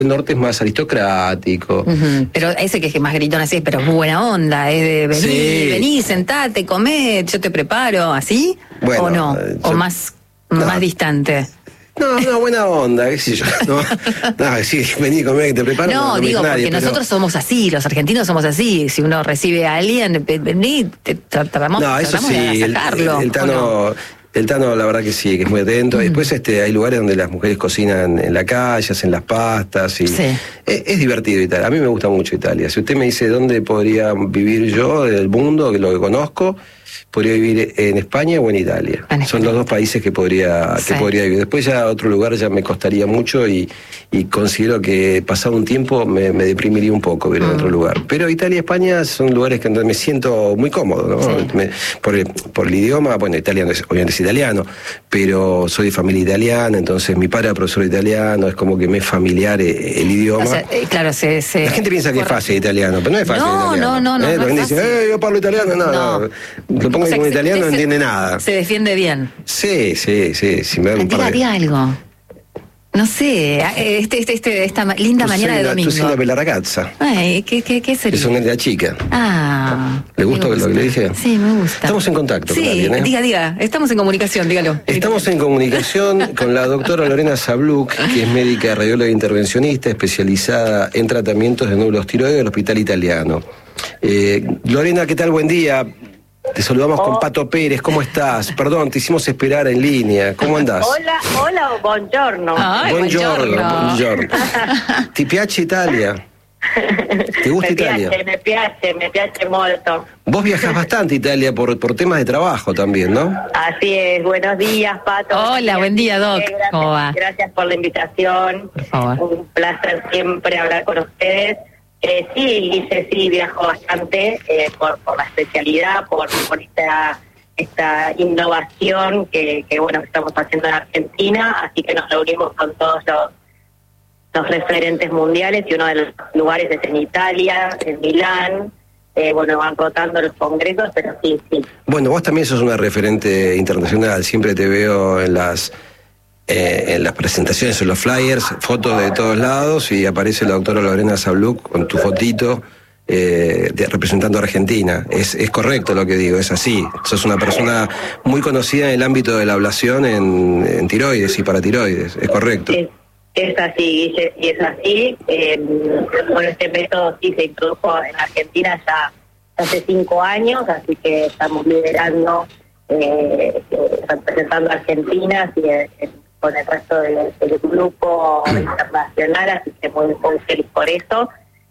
El norte es más aristocrático. Pero ese que es más gritón así, pero es buena onda, es de vení, Sí. vení, sentate, comé, yo te preparo, ¿así? Bueno, ¿O no? ¿O más distante? No, buena onda, qué sé yo. No, sí, vení, comé, que te preparo. No, me digo, dice nadie, porque nosotros somos así, los argentinos somos así. Si uno recibe a alguien, vení, tratamos sí, de sacarlo. El Tano, la verdad que sí, que es muy atento. Después hay lugares donde las mujeres cocinan en la calle, hacen las pastas. Y sí. Es divertido Italia. A mí me gusta mucho Italia. Si usted me dice dónde podría vivir yo, del mundo, que lo que conozco, podría vivir en España o en Italia. Son los dos países que podría vivir. Después ya otro lugar ya me costaría mucho y considero que pasado un tiempo me deprimiría un poco vivir en otro lugar. Pero Italia y España son lugares que me siento muy cómodo, ¿no? Sí. Por el idioma, bueno, italiano obviamente es italiano, pero soy de familia italiana, entonces mi padre era profesor de italiano, es como que me es familiar el idioma. O sea, claro, la gente piensa que es fácil italiano, pero no es fácil italiano. No. La gente dice, yo parlo italiano, no. Lo pongo como italiano, no entiende nada. Se defiende bien. Sí. Si me dan diga algo. No sé, esta linda mañana de domingo. Tú sei una bella ragazza. Ay, ¿qué sería? Es una chica. ¿Le gustó lo que le dije? Sí, me gusta. Estamos en contacto con alguien, ¿eh? Diga, estamos en comunicación, dígalo. Estamos en comunicación con la doctora Lorena Sabluc, que es médica radióloga intervencionista, especializada en tratamientos de nódulos tiroides del Hospital Italiano. Lorena, ¿qué tal? Buen día. Te saludamos con Pato Pérez, ¿cómo estás? Perdón, te hicimos esperar en línea, ¿cómo andás? Hola, buongiorno. Buongiorno. ¿Ti piace Italia? ¿Te gusta Italia? Me piace molto. Vos viajás bastante a Italia por temas de trabajo también, ¿no? Así es, buenos días, Pato. Hola, buen día, Doc. ¿Cómo va? Gracias por la invitación. Por favor. Un placer siempre hablar con ustedes. Sí, viajo bastante por la especialidad, por esta innovación que estamos haciendo en Argentina, así que nos reunimos con todos los referentes mundiales y uno de los lugares es en Italia, en Milán. Van rotando los congresos, pero sí. Bueno, vos también sos una referente internacional, siempre te veo en las presentaciones, en los flyers, fotos de todos lados y aparece la doctora Lorena Sabluc con tu fotito representando a Argentina. Es correcto lo que digo, es así. Sos una persona muy conocida en el ámbito de la ablación en tiroides y paratiroides, es correcto. Es así, Guille, y es así. Este método sí se introdujo en Argentina ya hace 5 años, así que estamos liderando, representando a Argentina con el resto del grupo internacional, así que muy feliz por eso.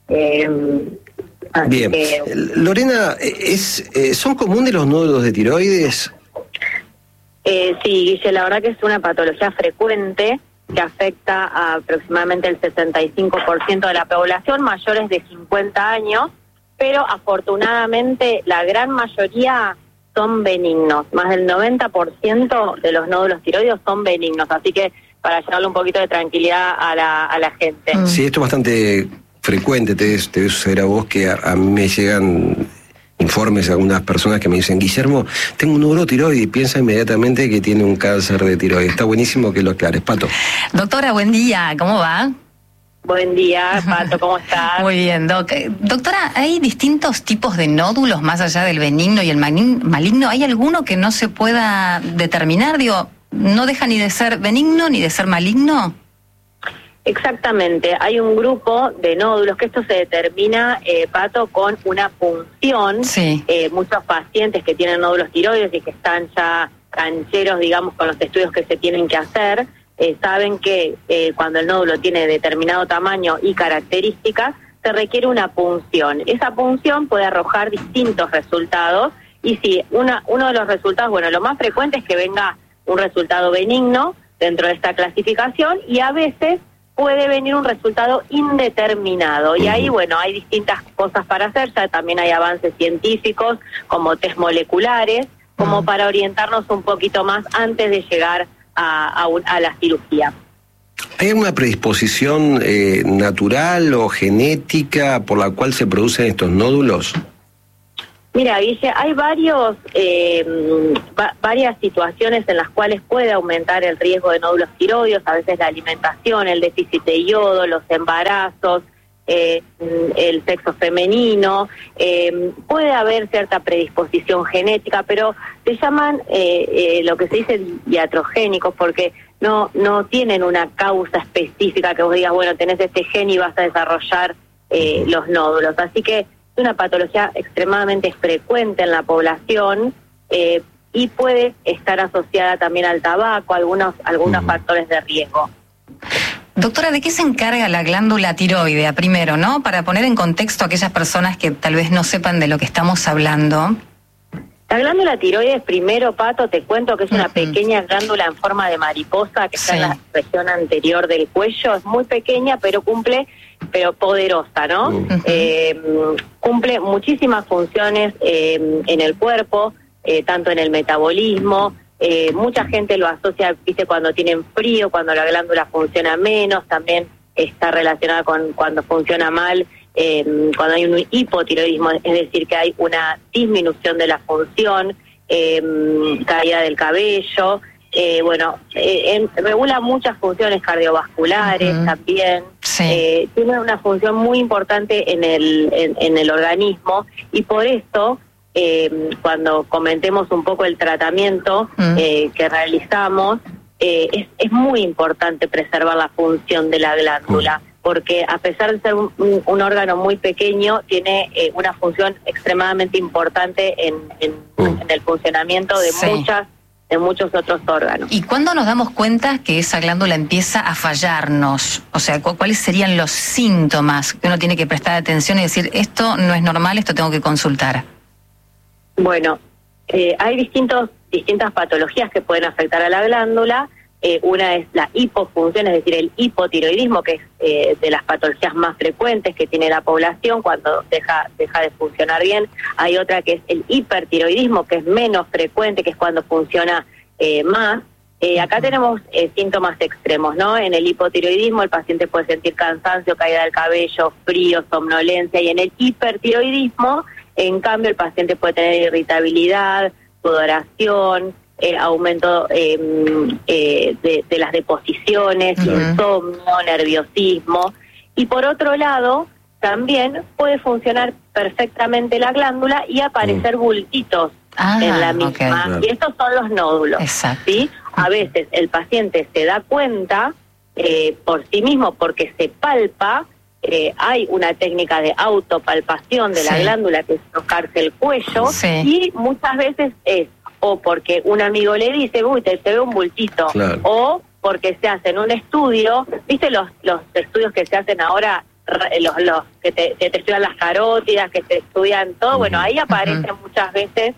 Bien. Lorena, ¿son comunes los nódulos de tiroides? Sí, Guille, la verdad que es una patología frecuente que afecta a aproximadamente el 65% de la población mayores de 50 años, pero afortunadamente la gran mayoría son benignos. Más del 90% de los nódulos tiroides son benignos, así que para llevarle un poquito de tranquilidad a la gente. Sí, esto es bastante frecuente, te debe suceder a vos que a mí me llegan informes de algunas personas que me dicen, Guillermo, tengo un nódulo tiroides y piensa inmediatamente que tiene un cáncer de tiroides. Está buenísimo que lo aclares. Pato. Doctora, buen día, ¿cómo va? Buen día, Pato, ¿cómo estás? Muy bien, Doc. Doctora, ¿hay distintos tipos de nódulos más allá del benigno y el maligno? ¿Hay alguno que no se pueda determinar? Digo, ¿no deja ni de ser benigno ni de ser maligno? Exactamente, hay un grupo de nódulos que esto se determina, Pato, con una punción. Sí. Muchos pacientes que tienen nódulos tiroides y que están ya cancheros, digamos, con los estudios que se tienen que hacer, saben que cuando el nódulo tiene determinado tamaño y características, se requiere una punción. Esa punción puede arrojar distintos resultados y sí, uno de los resultados, lo más frecuente es que venga un resultado benigno dentro de esta clasificación y a veces puede venir un resultado indeterminado y ahí, hay distintas cosas para hacer, ya también hay avances científicos como test moleculares, como para orientarnos un poquito más antes de llegar a la cirugía. ¿Hay alguna predisposición natural o genética por la cual se producen estos nódulos? Mira, Guille, hay varias situaciones en las cuales puede aumentar el riesgo de nódulos tiroides, a veces la alimentación, el déficit de yodo, los embarazos, el sexo femenino, puede haber cierta predisposición genética, pero se llaman lo que se dice iatrogénicos porque no tienen una causa específica que vos digas, bueno, tenés este gen y vas a desarrollar los nódulos. Así que es una patología extremadamente frecuente en la población y puede estar asociada también al tabaco, algunos factores de riesgo. Doctora, ¿de qué se encarga la glándula tiroidea primero, no? Para poner en contexto a aquellas personas que tal vez no sepan de lo que estamos hablando. La glándula tiroides, primero, Pato, te cuento que es una pequeña glándula en forma de mariposa que está en la región anterior del cuello. Es muy pequeña, pero poderosa, ¿no? Cumple muchísimas funciones en el cuerpo, tanto en el metabolismo. Mucha gente lo asocia, viste, cuando tienen frío, cuando la glándula funciona menos, también está relacionada con cuando funciona mal, cuando hay un hipotiroidismo, es decir, que hay una disminución de la función, caída del cabello, regula muchas funciones cardiovasculares también, tiene una función muy importante en el organismo y por esto cuando comentemos un poco el tratamiento que realizamos, es muy importante preservar la función de la glándula, porque a pesar de ser un órgano muy pequeño, tiene una función extremadamente importante en el funcionamiento de muchos otros órganos. ¿Y cuándo nos damos cuenta que esa glándula empieza a fallarnos? O sea, ¿cuáles serían los síntomas que uno tiene que prestar atención y decir, esto no es normal, esto tengo que consultar? Bueno, hay distintas patologías que pueden afectar a la glándula. Una es la hipofunción, es decir, el hipotiroidismo, que es de las patologías más frecuentes que tiene la población cuando deja de funcionar bien. Hay otra que es el hipertiroidismo, que es menos frecuente, que es cuando funciona más. Acá tenemos síntomas extremos, ¿no? En el hipotiroidismo el paciente puede sentir cansancio, caída del cabello, frío, somnolencia, y en el hipertiroidismo, en cambio, el paciente puede tener irritabilidad, sudoración, aumento de las deposiciones, insomnio, nerviosismo. Y por otro lado, también puede funcionar perfectamente la glándula y aparecer bultitos en la misma. Y estos son los nódulos. ¿Sí? A veces el paciente se da cuenta por sí mismo porque se palpa. Hay una técnica de autopalpación de la glándula, que es tocarse el cuello, y muchas veces es o porque un amigo le dice, uy, te ve un bultito, o porque se hacen un estudio, viste los estudios que se hacen ahora, los que te estudian las carótidas, que te estudian todo, bueno, ahí aparece muchas veces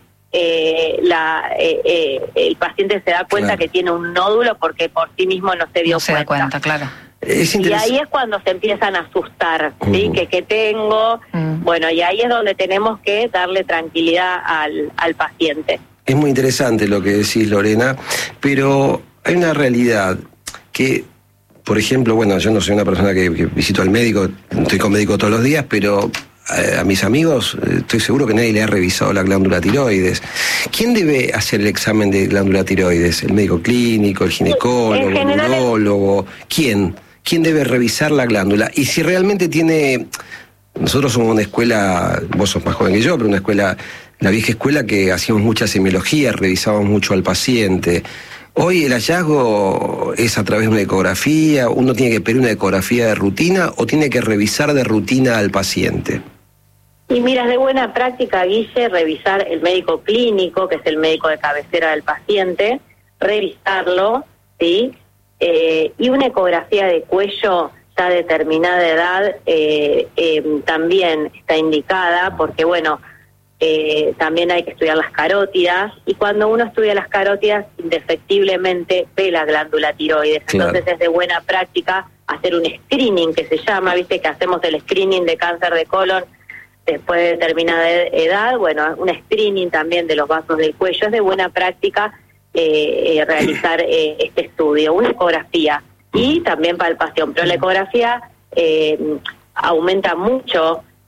el paciente se da cuenta que tiene un nódulo porque por sí mismo no se dio cuenta. Da cuenta, claro. Y ahí es cuando se empiezan a asustar, ¿sí? ¿Qué tengo? Bueno, y ahí es donde tenemos que darle tranquilidad al paciente. Es muy interesante lo que decís, Lorena, pero hay una realidad que, por ejemplo, bueno, yo no soy una persona que visito al médico, estoy con médico todos los días, pero a mis amigos estoy seguro que nadie le ha revisado la glándula tiroides. ¿Quién debe hacer el examen de glándula tiroides? ¿El médico clínico, el ginecólogo, el urólogo? ¿Quién debe revisar la glándula? Y si realmente tiene... Nosotros somos una escuela, vos sos más joven que yo, pero una escuela, la vieja escuela, que hacíamos mucha semiología, revisábamos mucho al paciente. Hoy el hallazgo es a través de una ecografía. ¿Uno tiene que pedir una ecografía de rutina o tiene que revisar de rutina al paciente? Y mira, es de buena práctica, Guille, revisar el médico clínico, que es el médico de cabecera del paciente, revisarlo, ¿sí? Y una ecografía de cuello ya a determinada edad también está indicada, porque bueno, también hay que estudiar las carótidas, y cuando uno estudia las carótidas, indefectiblemente ve la glándula tiroides. Entonces es de buena práctica hacer un screening, que se llama, viste que hacemos el screening de cáncer de colon después de determinada edad. Bueno, un screening también de los vasos del cuello. Es de buena práctica realizar este estudio, una ecografía y también palpación, pero la ecografía aumenta mucho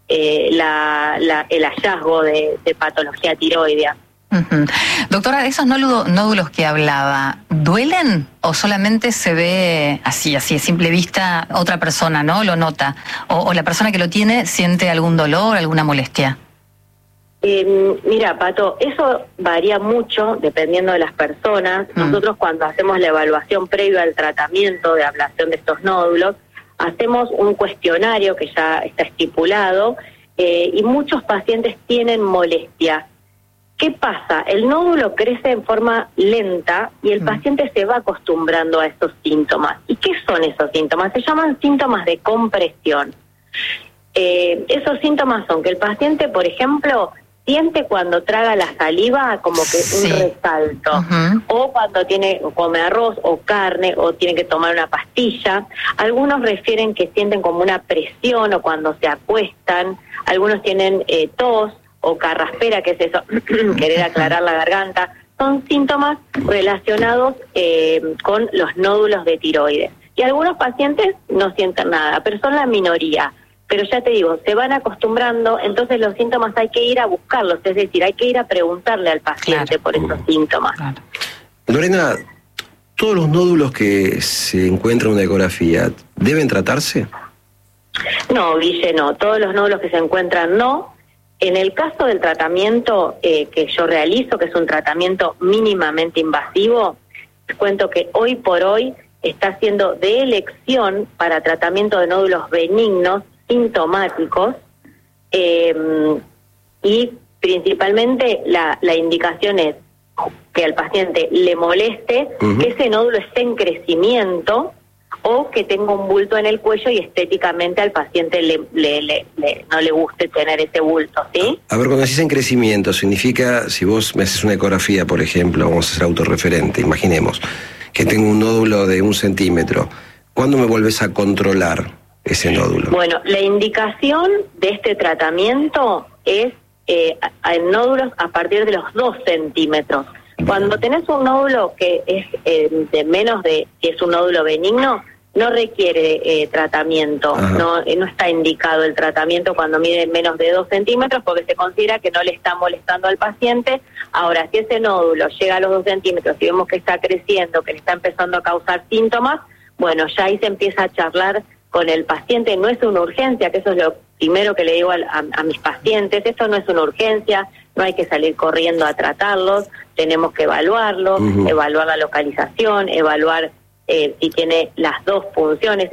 el hallazgo de patología tiroidea. Uh-huh. Doctora, esos nódulos que hablaba, ¿duelen o solamente se ve así, a simple vista, otra persona, ¿no? Lo nota? ¿O la persona que lo tiene siente algún dolor, alguna molestia? Mira, Pato, eso varía mucho dependiendo de las personas. Nosotros cuando hacemos la evaluación previa al tratamiento de ablación de estos nódulos, hacemos un cuestionario que ya está estipulado y muchos pacientes tienen molestia. ¿Qué pasa? El nódulo crece en forma lenta y el paciente se va acostumbrando a esos síntomas. ¿Y qué son esos síntomas? Se llaman síntomas de compresión. Esos síntomas son que el paciente, por ejemplo, siente cuando traga la saliva como que un resalto, o cuando come arroz o carne o tiene que tomar una pastilla. Algunos refieren que sienten como una presión o cuando se acuestan. Algunos tienen tos o carraspera, que es eso, querer aclarar la garganta. Son síntomas relacionados con los nódulos de tiroides. Y algunos pacientes no sienten nada, pero son la minoría. Pero ya te digo, se van acostumbrando, entonces los síntomas hay que ir a buscarlos, es decir, hay que ir a preguntarle al paciente por esos síntomas. Claro. Lorena, ¿todos los nódulos que se encuentran en una ecografía deben tratarse? No, Guille, no. Todos los nódulos que se encuentran no. En el caso del tratamiento que yo realizo, que es un tratamiento mínimamente invasivo, les cuento que hoy por hoy está siendo de elección para tratamiento de nódulos benignos, sintomáticos, y principalmente la indicación es que al paciente le moleste que ese nódulo esté en crecimiento o que tenga un bulto en el cuello y estéticamente al paciente no le guste tener ese bulto, ¿sí? A ver, cuando decís en crecimiento, significa, si vos me haces una ecografía, por ejemplo, vamos a ser autorreferente, imaginemos que tengo un nódulo de 1 centímetro, ¿cuándo me volvés a controlar ese nódulo? Bueno, la indicación de este tratamiento es en nódulos a partir de los 2 centímetros. Cuando tenés un nódulo que es de menos de, que es un nódulo benigno, no requiere tratamiento, no está indicado el tratamiento cuando mide menos de 2 centímetros porque se considera que no le está molestando al paciente. Ahora, si ese nódulo llega a los 2 centímetros y vemos que está creciendo, que le está empezando a causar síntomas, bueno, ya ahí se empieza a charlar con el paciente. No es una urgencia, que eso es lo primero que le digo a mis pacientes, esto no es una urgencia, no hay que salir corriendo a tratarlos, tenemos que evaluarlo, evaluar la localización, evaluar si tiene las dos funciones.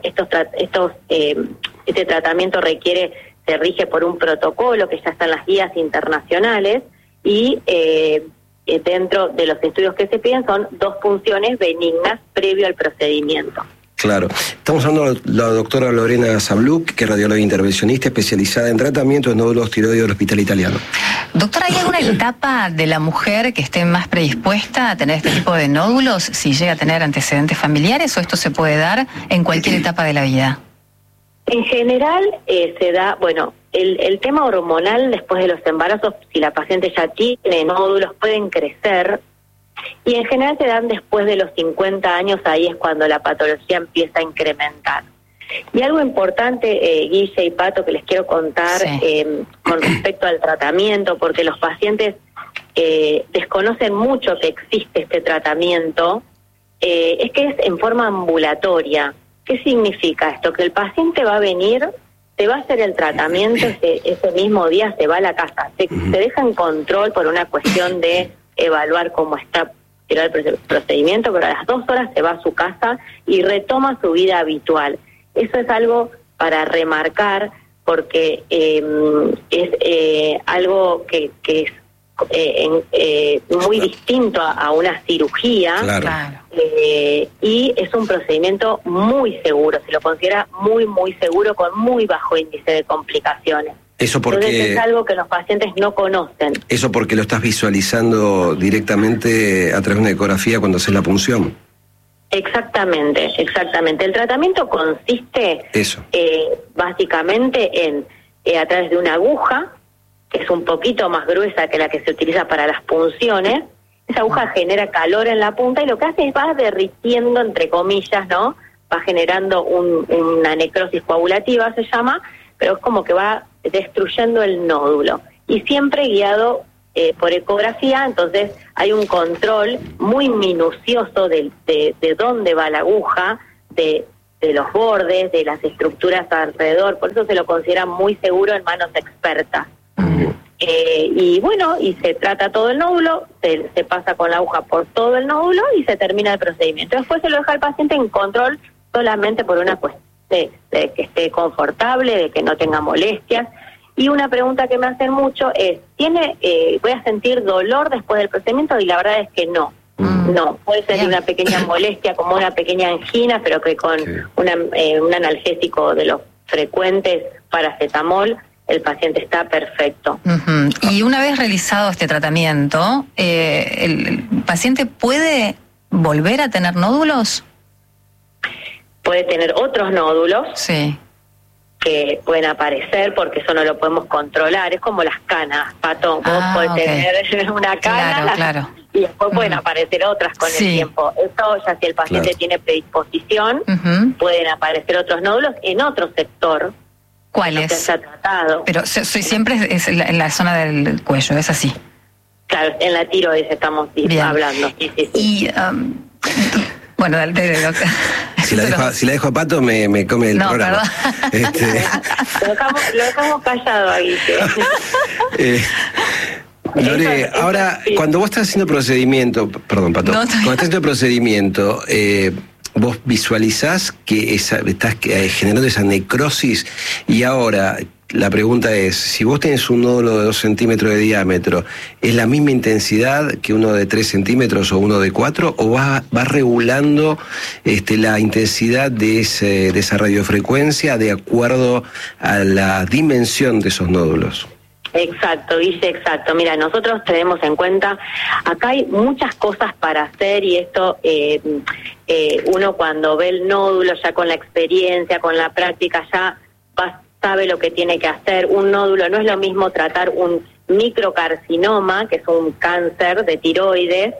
Este tratamiento se rige por un protocolo que ya está en las guías internacionales y dentro de los estudios que se piden son 2 funciones benignas previo al procedimiento. Claro. Estamos hablando de la doctora Lorena Sabluch, que es radióloga intervencionista especializada en tratamiento de nódulos tiroides del Hospital Italiano. Doctora, ¿hay alguna etapa de la mujer que esté más predispuesta a tener este tipo de nódulos si llega a tener antecedentes familiares o esto se puede dar en cualquier etapa de la vida? En general se da, bueno, el tema hormonal después de los embarazos, si la paciente ya tiene nódulos, pueden crecer. Y en general se dan después de los 50 años, ahí es cuando la patología empieza a incrementar. Y algo importante, Guille y Pato, que les quiero contar con respecto al tratamiento, porque los pacientes desconocen mucho que existe este tratamiento, es que es en forma ambulatoria. ¿Qué significa esto? Que el paciente va a venir, se va a hacer el tratamiento, ese mismo día se va a la casa, se deja en control por una cuestión de evaluar cómo está el procedimiento, pero a las 2 horas se va a su casa y retoma su vida habitual. Eso es algo para remarcar porque es algo que es muy distinto a una cirugía. Claro. Y es un procedimiento muy seguro, se lo considera muy, muy seguro con muy bajo índice de complicaciones. Eso porque entonces es algo que los pacientes no conocen. Eso porque lo estás visualizando directamente a través de una ecografía cuando haces la punción. Exactamente. El tratamiento consiste básicamente en a través de una aguja, que es un poquito más gruesa que la que se utiliza para las punciones. Esa aguja genera calor en la punta y lo que hace es va derritiendo, entre comillas, ¿no? Va generando una necrosis coagulativa, se llama, pero es como que va destruyendo el nódulo. Y siempre guiado por ecografía, entonces hay un control muy minucioso de dónde va la aguja, de los bordes, de las estructuras alrededor, por eso se lo considera muy seguro en manos expertas. Y bueno, y se trata todo el nódulo, se pasa con la aguja por todo el nódulo y se termina el procedimiento. Después se lo deja al paciente en control solamente por una cuestión de que esté confortable, de que no tenga molestias. Y una pregunta que me hacen mucho es, ¿voy a sentir dolor después del procedimiento? Y la verdad es que no. No, puede ser una pequeña molestia, como una pequeña angina, pero que con un analgésico de los frecuentes, paracetamol, el paciente está perfecto. Y una vez realizado este tratamiento, ¿el paciente puede volver a tener nódulos? Puede tener otros nódulos. Sí. Que pueden aparecer, porque eso no lo podemos controlar. Es como las canas, Pato. Vos podés tener una cana, claro. Y después pueden aparecer otras con el tiempo. Eso ya si el paciente tiene predisposición, pueden aparecer otros nódulos en otro sector. ¿Cuáles? Que se ha tratado. Pero siempre es en la zona del cuello, ¿es así? Claro, en la tiroides estamos hablando. Sí. Y, bueno, dale. Si la dejo a Pato, me come el programa. Lo dejamos callado ahí. Lore, ahora, cuando vos estás haciendo procedimiento, perdón, Pato, cuando estás haciendo procedimiento, vos visualizás que estás generando esa necrosis, y ahora la pregunta es, si vos tenés un nódulo de 2 centímetros de diámetro, ¿es la misma intensidad que uno de 3 centímetros o uno de 4? ¿O va regulando la intensidad de esa radiofrecuencia de acuerdo a la dimensión de esos nódulos? Exacto, dice exacto. Mira, nosotros tenemos en cuenta, acá hay muchas cosas para hacer, y esto uno cuando ve el nódulo ya con la experiencia, con la práctica, ya sabe lo que tiene que hacer. Un nódulo, no es lo mismo tratar un microcarcinoma, que es un cáncer de tiroides,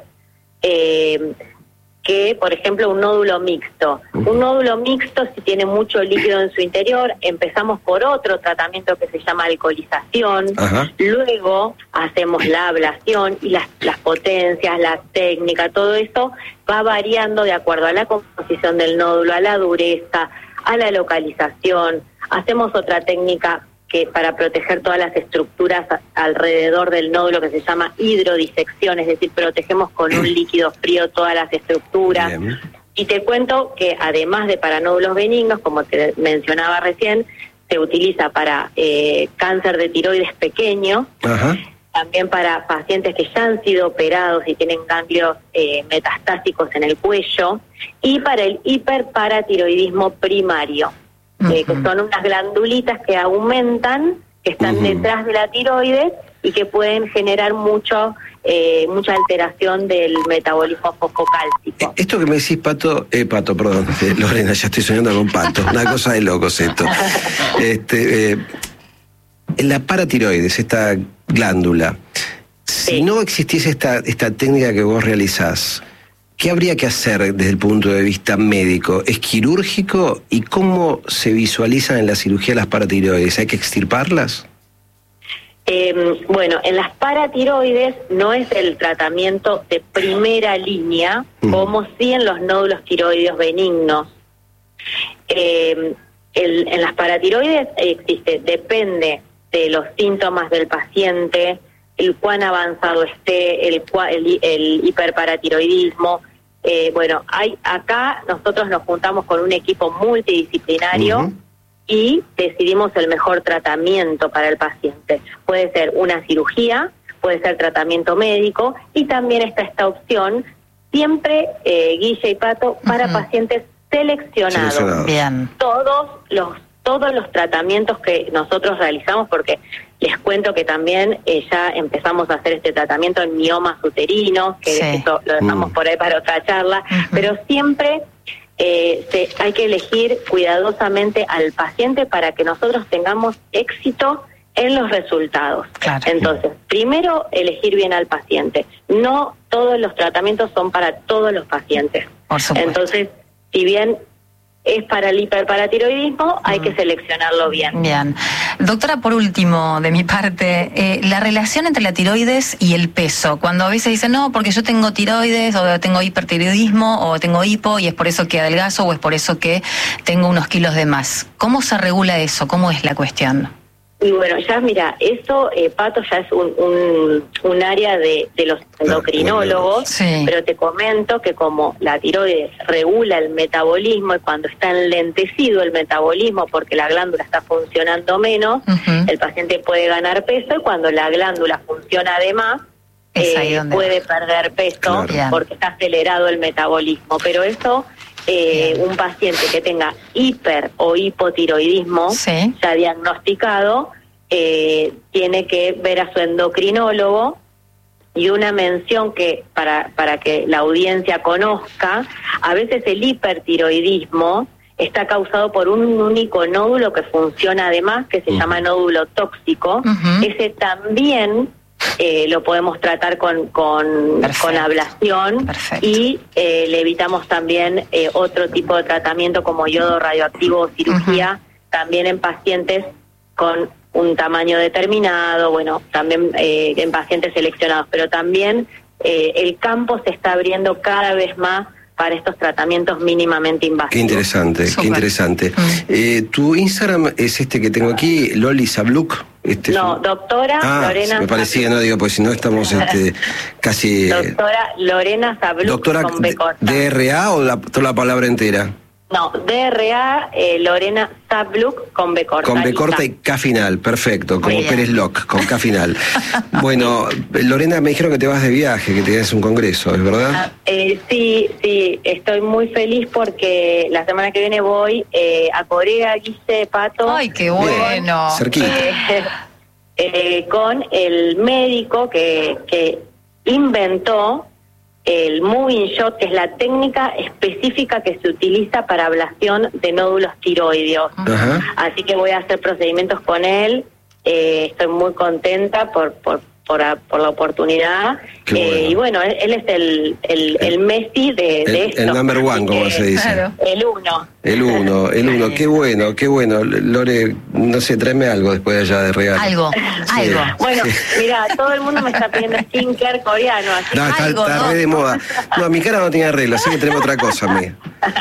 que, por ejemplo, un nódulo mixto. Un nódulo mixto, si tiene mucho líquido en su interior, empezamos por otro tratamiento que se llama alcoholización. Luego hacemos la ablación, y las potencias, la técnica, todo eso va variando de acuerdo a la composición del nódulo, a la dureza, a la localización. Hacemos otra técnica que para proteger todas las estructuras alrededor del nódulo, que se llama hidrodisección, es decir, protegemos con un líquido frío todas las estructuras. Bien. Y te cuento que además de para nódulos benignos, como te mencionaba recién, se utiliza para cáncer de tiroides pequeño, también para pacientes que ya han sido operados y tienen ganglios metastásicos en el cuello, y para el hiperparatiroidismo primario. Que son unas glandulitas que aumentan, que están detrás de la tiroides y que pueden generar mucha alteración del metabolismo fosfocálcico. Esto que me decís, Pato, perdón, Lorena, ya estoy soñando con Pato, una cosa de locos esto. En la paratiroides, esta glándula, si no existiese esta técnica que vos realizás, ¿qué habría que hacer desde el punto de vista médico? ¿Es quirúrgico? ¿Y cómo se visualizan en la cirugía las paratiroides? ¿Hay que extirparlas? Bueno, en las paratiroides no es el tratamiento de primera línea, como sí en los nódulos tiroideos benignos. En las paratiroides depende de los síntomas del paciente, el cuán avanzado esté, el hiperparatiroidismo. Acá nosotros nos juntamos con un equipo multidisciplinario y decidimos el mejor tratamiento para el paciente. Puede ser una cirugía, puede ser tratamiento médico, y también está esta opción, siempre, Guille y Pato, para pacientes seleccionados. Bien. Todos los tratamientos que nosotros realizamos, porque les cuento que también ya empezamos a hacer este tratamiento en miomas uterinos, que eso lo dejamos por ahí para otra charla, pero siempre hay que elegir cuidadosamente al paciente para que nosotros tengamos éxito en los resultados. Claro. Entonces, primero, elegir bien al paciente. No todos los tratamientos son para todos los pacientes. Por supuesto. Entonces, si bien es para el hiperparatiroidismo, hay que seleccionarlo bien. Bien. Doctora, por último, de mi parte, la relación entre la tiroides y el peso. Cuando a veces dicen, no, porque yo tengo tiroides, o tengo hipertiroidismo, o tengo hipo, y es por eso que adelgazo, o es por eso que tengo unos kilos de más. ¿Cómo se regula eso? ¿Cómo es la cuestión? Y bueno, ya mira, eso, Pato, ya es un área de los endocrinólogos, sí. Pero te comento que como la tiroides regula el metabolismo y cuando está enlentecido el metabolismo porque la glándula está funcionando menos, el paciente puede ganar peso, y cuando la glándula funciona de más, puede perder peso, claro, porque está acelerado el metabolismo. Pero eso... un paciente que tenga hiper o hipotiroidismo, sí, ya diagnosticado, tiene que ver a su endocrinólogo. Y una mención que para que la audiencia conozca, a veces el hipertiroidismo está causado por un único nódulo que funciona además, que se llama nódulo tóxico. Ese también lo podemos tratar con ablación. Perfecto. Y le evitamos también otro tipo de tratamiento como yodo radioactivo o cirugía, también en pacientes con un tamaño determinado, bueno, también en pacientes seleccionados, pero también el campo se está abriendo cada vez más para estos tratamientos mínimamente invasivos. Qué interesante, super, qué interesante. Tu Instagram es este que tengo aquí, Loli Sabluk. No, doctora Lorena. Me parecía, no digo, pues si no estamos casi. Doctora Lorena Sabluk. Doctora con B corta. DRA o toda la palabra entera. No, DRA, Lorena Sabluk con B corta. Con B corta y K final, perfecto, como Pérez Locke, con K final. Bueno, Lorena, me dijeron que te vas de viaje, que tienes un congreso, ¿es verdad? Sí, estoy muy feliz porque la semana que viene voy a Corea, Guise, Pato. ¡Ay, qué bueno! Cerquita. Con el médico que inventó el moving shot, que es la técnica específica que se utiliza para ablación de nódulos tiroideos. Así que voy a hacer procedimientos con él. Estoy muy contenta por la oportunidad. Bueno. Y bueno, él es el Messi de esto. El number one, como se dice. Claro. El uno. El uno. Qué bueno. Lore, no sé, tráeme algo después de allá de regalo. Algo. Bueno, mira, todo el mundo me está pidiendo skincare coreano. Así no, está re de moda. No, mi cara no tiene arreglo, así que tenemos otra cosa, amiga.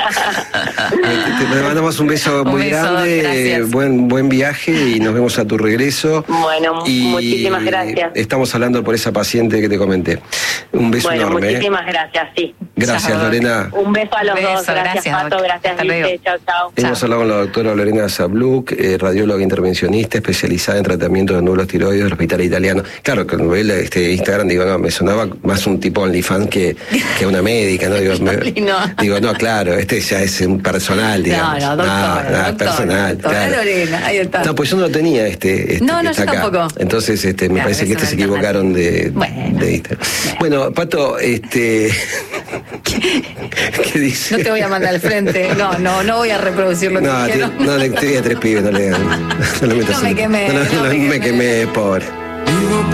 Te mandamos un beso muy grande, buen viaje y nos vemos a tu regreso. Bueno, muchísimas gracias. Estamos hablando por esa paciente que te comenté. Un beso enorme. Muchísimas gracias, sí. Gracias, chao, Lorena. Un beso a los dos. Gracias, Pato. Gracias, Luis. Chao. Hemos hablado con la doctora Lorena Sabluk, radióloga intervencionista especializada en tratamiento de nódulos tiroides del Hospital Italiano. Claro, cuando ve Instagram, digo, no, me sonaba más un tipo OnlyFans que una médica, ¿no? Digo, no, claro, este ya es un personal, digamos. No, doctora, personal. Claro. Lorena, ahí está. No, pues yo no lo tenía no, yo acá. tampoco. Entonces, me parece que se equivocaron de Instagram. Bueno, Pato, ¿qué dice? No te voy a mandar al frente, no voy a reproducir lo que dijeron. No, te diga 3 pibes, no le metas. No me quemé, no me quemé, pobre.